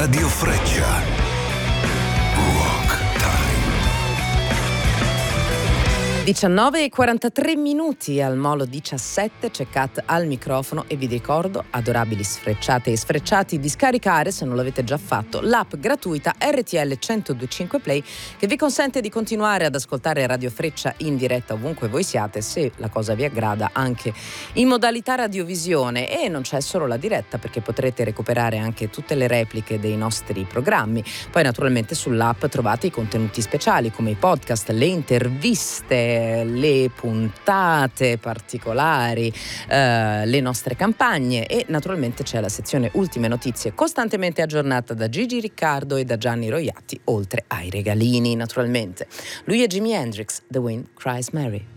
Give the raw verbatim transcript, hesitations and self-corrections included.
Radio Freccia. Rock Time. diciannove e quarantatré minuti al Molo diciassette, c'è Kat al microfono e vi ricordo, adorabili sfrecciate e sfrecciati, di scaricare, se non l'avete già fatto, l'app gratuita R T L centodue e cinque Play, che vi consente di continuare ad ascoltare Radio Freccia in diretta ovunque voi siate, se la cosa vi aggrada, anche in modalità radiovisione. E non c'è solo la diretta, perché potrete recuperare anche tutte le repliche dei nostri programmi. Poi naturalmente sull'app trovate i contenuti speciali come i podcast, le interviste, le puntate particolari, eh, le nostre campagne, e naturalmente c'è la sezione ultime notizie costantemente aggiornata da Gigi Riccardo e da Gianni Roiatti, oltre ai regalini naturalmente. Lui è Jimi Hendrix, The Wind Cries Mary.